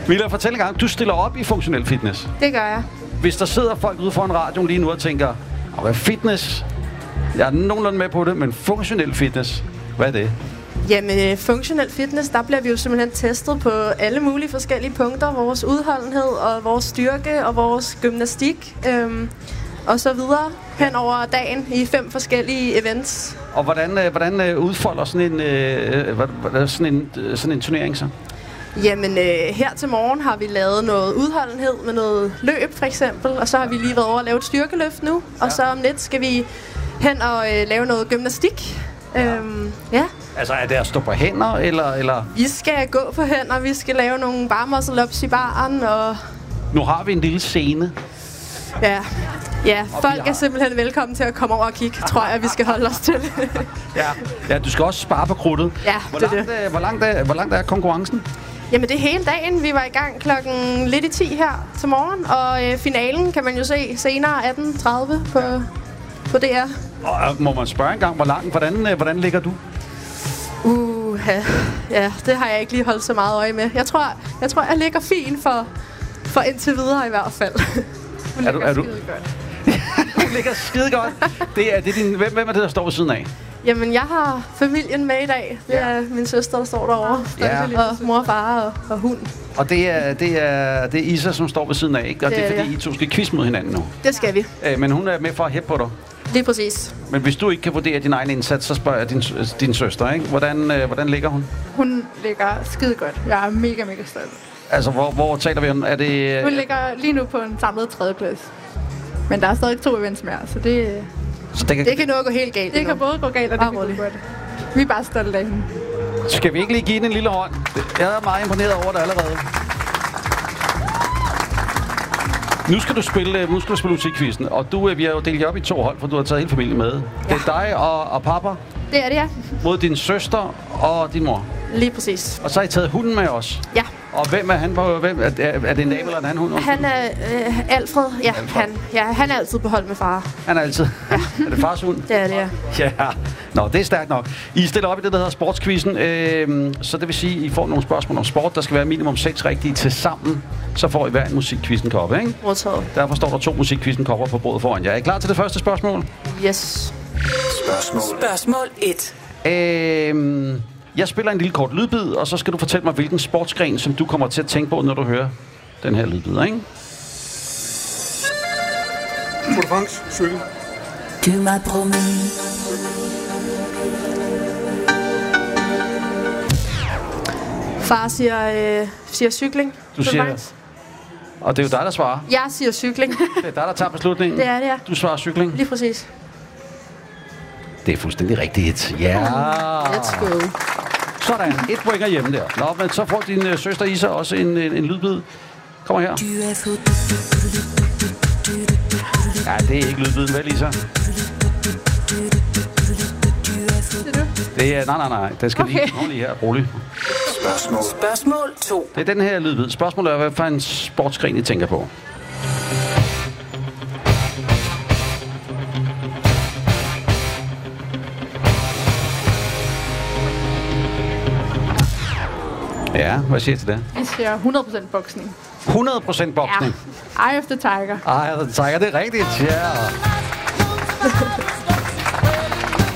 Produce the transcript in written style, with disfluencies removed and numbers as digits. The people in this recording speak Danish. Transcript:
Mila, fortæl en gang, du stiller op i funktionel fitness. Det gør jeg. Hvis der sidder folk ude foran radioen lige nu og tænker, hvad fitness? Jeg er nogenlunde med på det, men funktionel fitness, hvad er det? Jamen, funktionel fitness, der bliver vi jo simpelthen testet på alle mulige forskellige punkter. Vores udholdenhed og vores styrke og vores gymnastik og så videre hen over dagen i 5 forskellige events. Og hvordan udfolder sådan en turnering så? Jamen, her til morgen har vi lavet noget udholdenhed med noget løb, for eksempel. Og så har vi lige været over at lave et styrkeløft nu. Og så om lidt skal vi hen og lave noget gymnastik. Ja. Altså, er det at stå på hænder, eller? Vi skal gå på hænder, vi skal lave nogle bar muscle ups i baren, og... Nu har vi en lille scene. Ja, folk er simpelthen velkommen til at komme over og kigge, tror jeg, vi skal holde os til. Ja, du skal også spare på krudtet. Ja, Hvor langt er konkurrencen? Jamen, det er hele dagen. Vi var i gang klokken lidt i 10 her til morgen, og finalen kan man jo se senere 18.30 på DR. Og må man spørge engang, hvordan ligger du? Ja, det har jeg ikke lige holdt så meget øje med. Jeg tror, jeg ligger fint for indtil videre i hvert fald. Er du? Du ligger skide godt. Hvem er det, der står ved siden af? Jamen, jeg har familien med i dag. Det er min søster, der står derovre. Og mor og far og hund. Og det er Isa, som står ved siden af, ikke? Og det er fordi, I to skal quiz mod hinanden nu. Det skal vi. Men hun er med for at hæppe på dig. Lige præcis. Men hvis du ikke kan vurdere din egen indsats, så spørger jeg din søster, ikke? Hvordan ligger hun? Hun ligger skide godt. Jeg er mega stolt. Altså, hvor taler vi om? Er det... Hun ligger lige nu på en samlet 3. plads. Men der er stadig 2 events mere, så det... Det kan nok gå helt galt. Det kan både gå galt, og det kan gå godt. Vi er bare stolte af hende. Skal vi ikke lige give hende en lille hånd? Jeg er meget imponeret over det allerede. Nu skal du spille musikquizzen, og vi har jo delt jer op i 2 hold, for du har taget hele familien med. Ja. Det er dig og pappa. Det er det, ja. Mod din søster og din mor. Lige præcis. Og så har I taget hunden med os. Ja. Og hvem er han? Er det en nabo eller en han hund? Han er Alfred. Ja, Alfred. Han er altid på hold med far. Han er altid? Ja. Er det fars hund? Det er det, ja. Ja. Nå, det er stærkt nok. I stiller op i det, der hedder sportsquizzen. Så det vil sige, at I får nogle spørgsmål om sport. Der skal være minimum 6 rigtige til sammen. Så får I hver en musikquizzen-kopper, ikke? Modtaget. Derfor står der 2 musikquizzen-kopper på bordet foran jer. Er I klar til det første spørgsmål? Yes. Spørgsmål 1. Jeg spiller en lille kort lydbid, og så skal du fortælle mig, hvilken sportsgren, som du kommer til at tænke på, når du hører den her lydbid, ikke? Tour de France, cykel. Du m'as promis. Far siger cykling. Du siger... Og det er jo dig, der svarer. Jeg siger cykling. Det er dig, der tager beslutningen. Det er det, ja. Du svarer cykling. Lige præcis. Det er fuldstændig rigtigt. Ja. Let's go. Sådan. 1 point er hjemme der. Nå, men så får din søster Isa også en lydbid. Kom her. Ja, det er ikke lydbiden, vel, Isa? Det er... Nej. Det skal lige her. Rolig. Spørgsmål 2. Det er den her lydbid. Spørgsmålet er, hvad for en sportsgren I tænker på? Ja, hvad siger I til det? Vi siger 100% boksning. 100% boksning? Ja. Eye of the Tiger. Eye of the Tiger, det er rigtigt, ja.